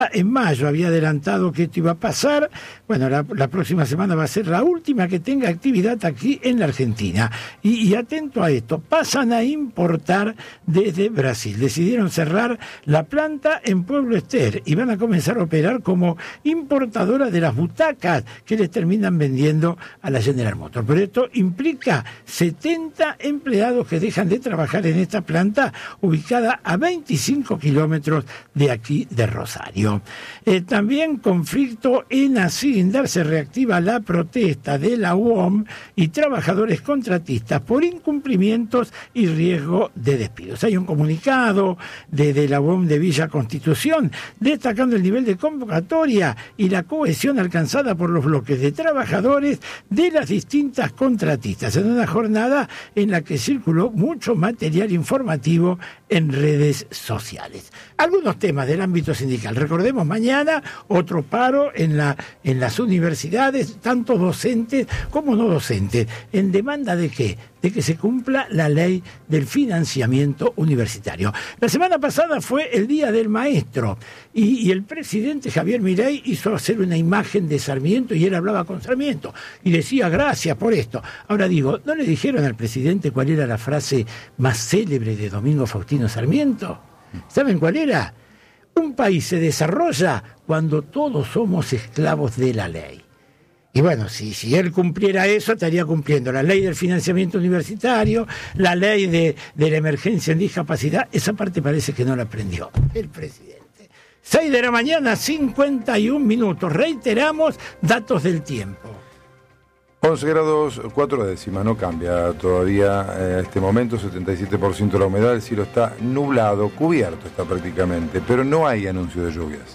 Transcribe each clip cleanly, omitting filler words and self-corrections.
En mayo había adelantado que esto iba a pasar. Bueno, la próxima semana va a ser la última que tenga actividad aquí en la Argentina. Y atento a esto, pasan a importar desde Brasil. Decidieron cerrar la planta en Pueblo Ester y van a comenzar a operar como importadora de las butacas que les terminan vendiendo a la General Motors. Pero esto implica 70 empleados que dejan de trabajar en esta planta ubicada a 25 kilómetros de aquí de Rosario. También conflicto en Asindar, se reactiva la protesta de la UOM y trabajadores contratistas por incumplimientos y riesgo de despidos. Hay un comunicado de la UOM de Villa Constitución destacando el nivel de convocatoria y la cohesión alcanzada por los bloques de trabajadores de las distintas contratistas en una jornada en la que circuló mucho material informativo en redes sociales. Algunos temas del ámbito sindical. Recordemos, mañana otro paro en las universidades, tanto docentes como no docentes. ¿En demanda de qué? De que se cumpla la ley del financiamiento universitario. La semana pasada fue el Día del Maestro y el presidente Javier Milei hizo hacer una imagen de Sarmiento y él hablaba con Sarmiento y decía gracias por esto. Ahora digo, ¿no le dijeron al presidente cuál era la frase más célebre de Domingo Faustino Sarmiento? ¿Saben cuál era? Un país se desarrolla cuando todos somos esclavos de la ley. Y bueno, si él cumpliera eso, estaría cumpliendo la ley del financiamiento universitario, la ley de la emergencia en discapacidad. Esa parte parece que no la aprendió el presidente. 6 de la mañana, 51 minutos. Reiteramos datos del tiempo. 11 grados 4 décimas, no cambia todavía a este momento, 77% la humedad, el cielo está nublado, cubierto está prácticamente, pero no hay anuncio de lluvias.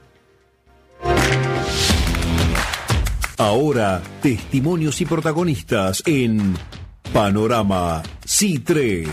Ahora, testimonios y protagonistas en Panorama C3.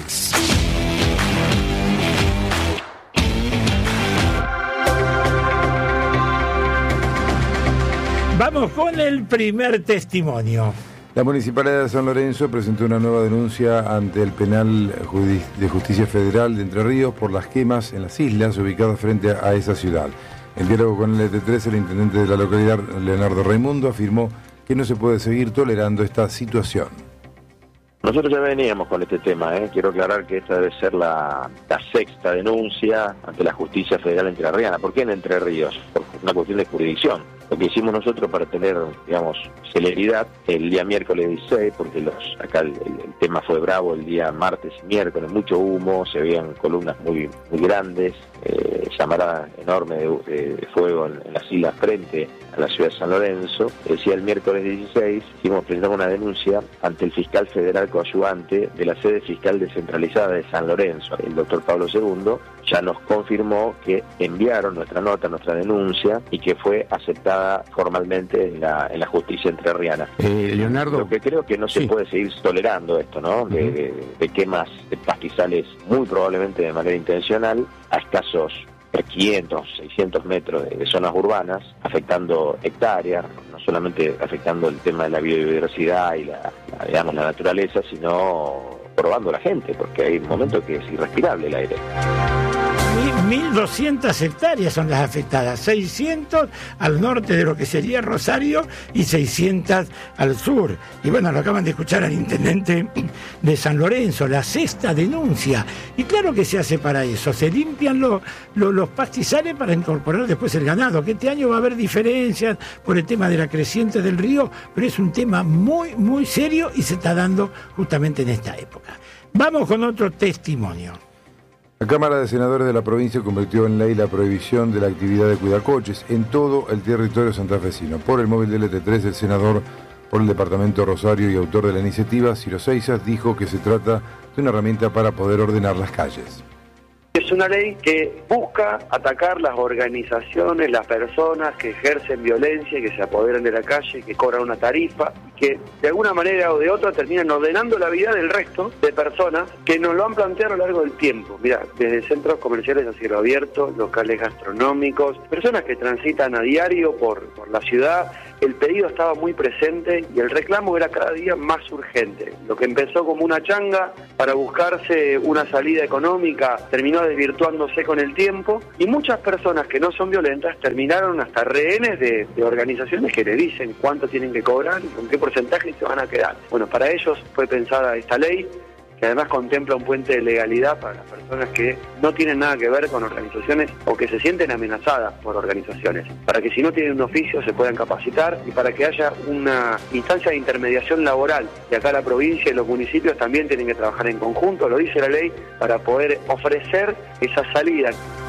Vamos con el primer testimonio. La Municipalidad de San Lorenzo presentó una nueva denuncia ante el Penal de Justicia Federal de Entre Ríos por las quemas en las islas ubicadas frente a esa ciudad. En diálogo con el ET3, el intendente de la localidad, Leonardo Raimundo, afirmó que no se puede seguir tolerando esta situación. Nosotros ya veníamos con este tema, Quiero aclarar que esta debe ser la sexta denuncia ante la Justicia Federal entrerriana. ¿Por qué en Entre Ríos? Por una cuestión de jurisdicción. Lo que hicimos nosotros para tener, digamos, celeridad, el día miércoles 16, porque acá el tema fue bravo el día martes y miércoles, mucho humo, se veían columnas muy grandes, llamarada enorme de fuego en las islas frente a la ciudad de San Lorenzo. Decía el miércoles 16, presentamos una denuncia ante el fiscal federal coadyuvante de la sede fiscal descentralizada de San Lorenzo, el doctor Pablo II, ya nos confirmó que enviaron nuestra nota, nuestra denuncia, y que fue aceptada formalmente en la justicia entrerriana. Leonardo. Lo que creo que no se puede seguir tolerando esto, ¿no? De quemas de pastizales muy probablemente de manera intencional a escasos 500, 600 metros de zonas urbanas, afectando hectáreas, no solamente afectando el tema de la biodiversidad y la naturaleza, sino probando a la gente, porque hay un momento que es irrespirable el aire. 1.200 hectáreas son las afectadas, 600 al norte de lo que sería Rosario y 600 al sur. Y bueno, lo acaban de escuchar al intendente de San Lorenzo, la sexta denuncia. Y claro que se hace para eso, se limpian los pastizales para incorporar después el ganado, que este año va a haber diferencias por el tema de la creciente del río, pero es un tema muy serio y se está dando justamente en esta época. Vamos con otro testimonio. La Cámara de Senadores de la provincia convirtió en ley la prohibición de la actividad de cuidacoches en todo el territorio santafesino. Por el móvil del ET3, el senador por el departamento Rosario y autor de la iniciativa, Ciro Seizas, dijo que se trata de una herramienta para poder ordenar las calles. Es una ley que busca atacar las organizaciones, las personas que ejercen violencia, que se apoderan de la calle, que cobran una tarifa, que que de alguna manera o de otra terminan ordenando la vida del resto de personas que nos lo han planteado a lo largo del tiempo. Mira, desde centros comerciales a cielo abierto, locales gastronómicos, personas que transitan a diario por la ciudad, el pedido estaba muy presente y el reclamo era cada día más urgente. Lo que empezó como una changa para buscarse una salida económica terminó desvirtuándose con el tiempo, y muchas personas que no son violentas terminaron hasta rehenes de organizaciones que le dicen cuánto tienen que cobrar y con qué porcentaje se van a quedar. Bueno, para ellos fue pensada esta ley, que además contempla un puente de legalidad para las personas que no tienen nada que ver con organizaciones o que se sienten amenazadas por organizaciones, para que si no tienen un oficio se puedan capacitar y para que haya una instancia de intermediación laboral. Y acá la provincia y los municipios también tienen que trabajar en conjunto, lo dice la ley, para poder ofrecer esa salida.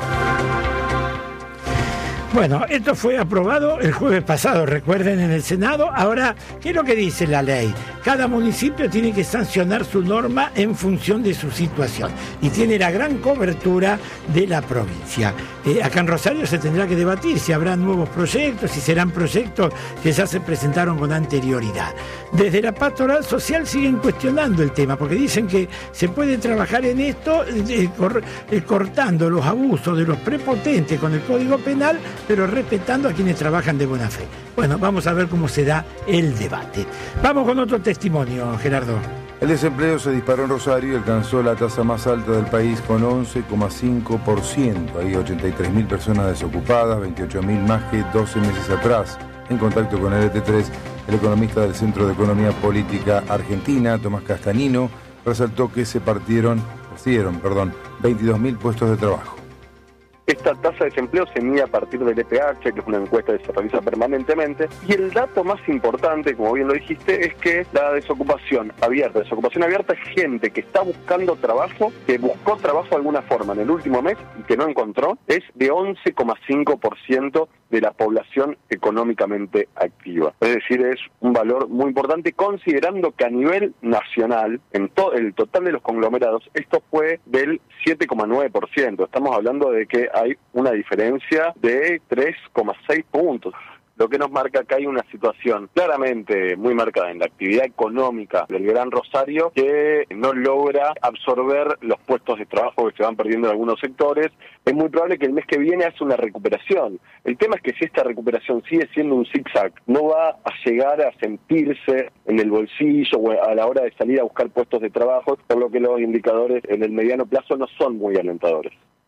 Bueno, esto fue aprobado el jueves pasado, recuerden, en el Senado. Ahora, ¿qué es lo que dice la ley? Cada municipio tiene que sancionar su norma en función de su situación y tiene la gran cobertura de la provincia. Acá en Rosario se tendrá que debatir si habrá nuevos proyectos, si serán proyectos que ya se presentaron con anterioridad. Desde la Pastoral Social siguen cuestionando el tema porque dicen que se puede trabajar en esto cortando los abusos de los prepotentes con el Código Penal, pero respetando a quienes trabajan de buena fe. Bueno, vamos a ver cómo se da el debate. Vamos con otro testimonio, Gerardo. El desempleo se disparó en Rosario y alcanzó la tasa más alta del país con 11,5%. Hay 83.000 personas desocupadas, 28.000 más que 12 meses atrás. En contacto con LT3, el economista del Centro de Economía Política Argentina, Tomás Castanino, resaltó que se perdieron 22.000 puestos de trabajo. Esta tasa de desempleo se mide a partir del EPH, que es una encuesta que se realiza permanentemente, y el dato más importante, como bien lo dijiste, es que la desocupación abierta es gente que está buscando trabajo, que buscó trabajo de alguna forma en el último mes y que no encontró, es de 11,5% de la población económicamente activa. Es decir, es un valor muy importante, considerando que a nivel nacional, en el total de los conglomerados, esto fue del 7,9%. Estamos hablando de que hay una diferencia de 3,6 puntos. Lo que nos marca que hay una situación claramente muy marcada en la actividad económica del Gran Rosario, que no logra absorber los puestos de trabajo que se van perdiendo en algunos sectores. Es muy probable que el mes que viene haga una recuperación. El tema es que si esta recuperación sigue siendo un zigzag, no va a llegar a sentirse en el bolsillo o a la hora de salir a buscar puestos de trabajo, por lo que los indicadores en el mediano plazo no son muy alentadores.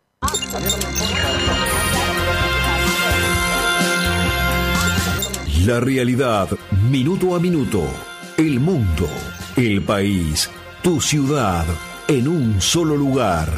La realidad, minuto a minuto. El mundo, el país, tu ciudad, en un solo lugar.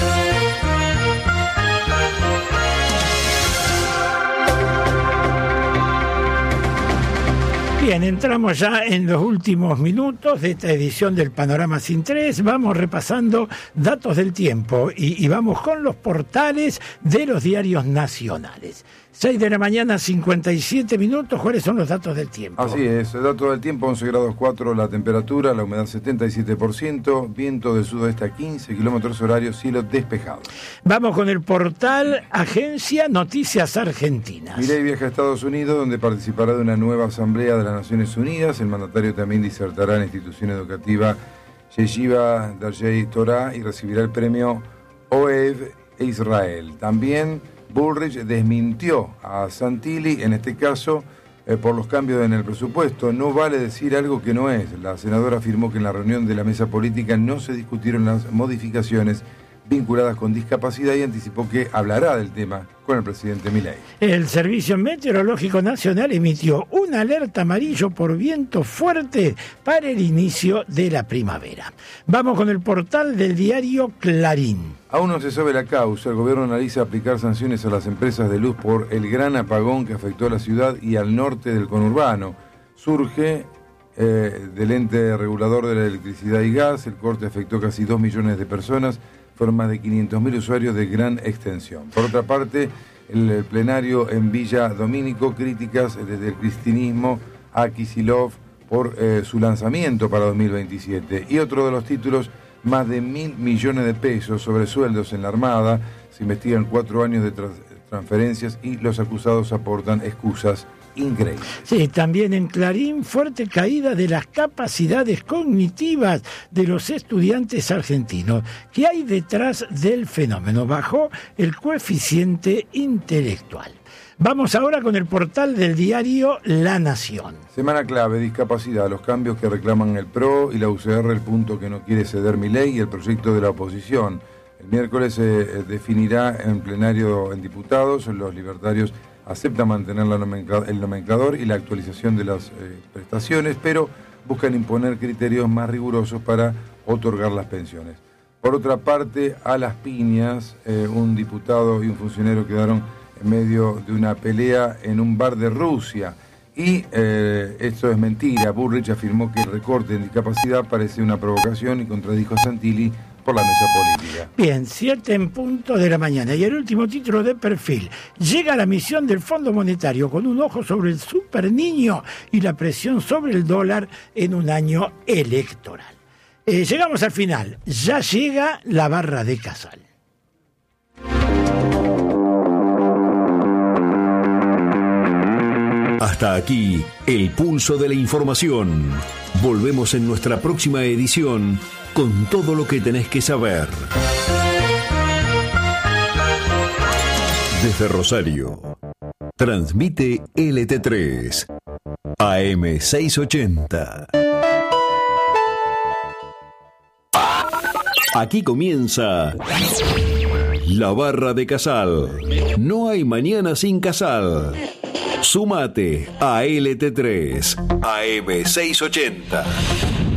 Bien, entramos ya en los últimos minutos de esta edición del Panorama Sin 3. Vamos repasando datos del tiempo y vamos con los portales de los diarios nacionales. 6 de la mañana, 57 minutos. ¿Cuáles son los datos del tiempo? Así es, el dato del tiempo, 11 grados 4 la temperatura, la humedad 77%, viento del sudoeste a 15 kilómetros horarios, cielo despejado. Vamos con el portal Agencia Noticias Argentinas. Milei viaja a Estados Unidos, donde participará de una nueva asamblea de las Naciones Unidas. El mandatario también disertará en la institución educativa Yeshiva Darjei Torah y recibirá el premio OEV e Israel. También Bullrich desmintió a Santilli, en este caso, por los cambios en el presupuesto. No vale decir algo que no es. La senadora afirmó que en la reunión de la mesa política no se discutieron las modificaciones vinculadas con discapacidad y anticipó que hablará del tema con el presidente Milei. El Servicio Meteorológico Nacional emitió una alerta amarillo por viento fuerte para el inicio de la primavera. Vamos con el portal del diario Clarín. Aún no se sabe la causa. El gobierno analiza aplicar sanciones a las empresas de luz por el gran apagón que afectó a la ciudad y al norte del conurbano. Surge del ente regulador de la electricidad y gas. El corte afectó casi 2 millones de personas. Fueron más de 500.000 usuarios de gran extensión. Por otra parte, el plenario en Villa Domínico, críticas desde el cristianismo a Kicillof por su lanzamiento para 2027. Y otro de los títulos, más de 1.000 millones de pesos sobre sueldos en la Armada. Se investigan 4 años de transferencias y los acusados aportan excusas increíbles. Sí, también en Clarín, fuerte caída de las capacidades cognitivas de los estudiantes argentinos. ¿Qué hay detrás del fenómeno? Bajó el coeficiente intelectual. Vamos ahora con el portal del diario La Nación. Semana clave, discapacidad, los cambios que reclaman el PRO y la UCR, el punto que no quiere ceder Milei y el proyecto de la oposición. El miércoles se definirá en plenario en diputados. Los libertarios aceptan mantener el nomenclador y la actualización de las prestaciones, pero buscan imponer criterios más rigurosos para otorgar las pensiones. Por otra parte, a las piñas, un diputado y un funcionario quedaron en medio de una pelea en un bar de Rusia. Y esto es mentira. Bullrich afirmó que el recorte en discapacidad parece una provocación y contradijo a Santilli por la mesa política. Bien, 7:00 a.m. Y el último título de Perfil. Llega la misión del Fondo Monetario con un ojo sobre el superniño y la presión sobre el dólar en un año electoral. Llegamos al final. Ya llega la barra de Casal. Hasta aquí, el pulso de la información. Volvemos en nuestra próxima edición con todo lo que tenés que saber. Desde Rosario, transmite LT3, AM 680. Aquí comienza la barra de Casal. No hay mañana sin Casal. Súmate a LT3, AM 680.